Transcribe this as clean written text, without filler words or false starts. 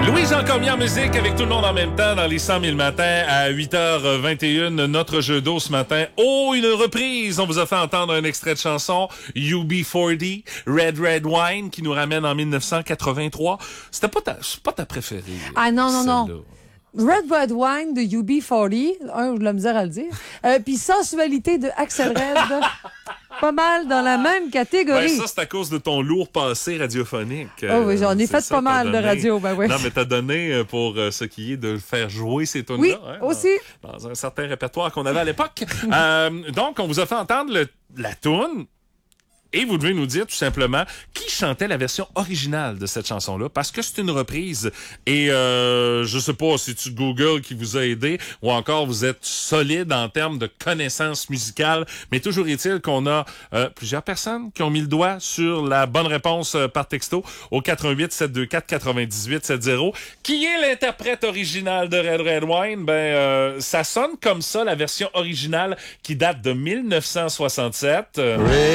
Louis-Jean Cormier en musique avec tout le monde en même temps dans les 100 000 matins à 8h21. Notre jeu d'eau ce matin. Oh, une reprise! On vous a fait entendre un extrait de chanson UB40, Red Red Wine, qui nous ramène en 1983. C'était pas ta préférée. Ah non. Red Red Wine de UB40, j'ai de la misère à le dire. Puis Sensualité de Axel Red, pas mal dans la même catégorie. Ben, ça, c'est à cause de ton lourd passé radiophonique. Oh oui, j'en ai fait ça, pas mal de radio, ben oui. Non, mais t'as donné pour ce qui est de faire jouer ces tunes-là. Oui, hein, aussi. Dans un certain répertoire qu'on avait à l'époque. Donc, on vous a fait entendre la tune. Et vous devez nous dire tout simplement qui chantait la version originale de cette chanson-là, parce que c'est une reprise. Et je sais pas si c'est Google qui vous a aidé ou encore vous êtes solide en termes de connaissances musicales, mais toujours est-il qu'on a plusieurs personnes qui ont mis le doigt sur la bonne réponse par texto au 88 724 98 70. Qui est l'interprète original de Red Red Wine? Ça sonne comme ça, la version originale qui date de 1967.